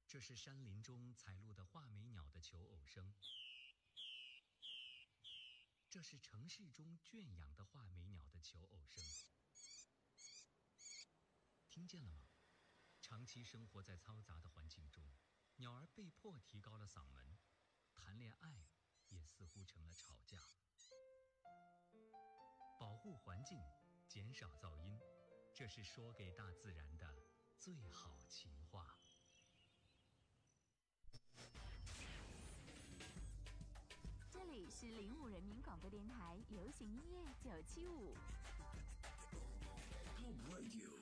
这是山林中采录的画眉鸟的求偶声，这是城市中圈养的画眉鸟的求偶声。听见了吗？长期生活在嘈杂的环境中，鸟儿被迫提高了嗓门，谈恋爱也似乎成了吵架。保护环境，减少噪音，这是说给大自然的最好情话。 这里是05人民广播电台流行音乐975。 Top Radio